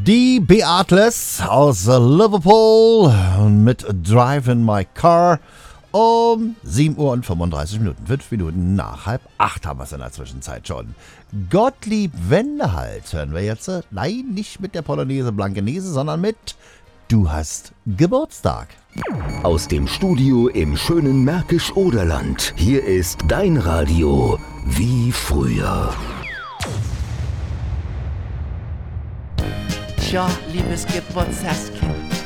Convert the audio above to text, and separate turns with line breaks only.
Die Beatles aus Liverpool mit Driving My Car um 7 Uhr und 35 Minuten. 5 Minuten nach 7:30 haben wir es in der Zwischenzeit schon. Gottlieb Wendehals hören wir jetzt. Nein, nicht mit der Polonaise Blankenese, sondern mit Du hast Geburtstag.
Aus dem Studio im schönen Märkisch-Oderland. Hier ist dein Radio wie früher.
Tja, liebes Geburtstagskind,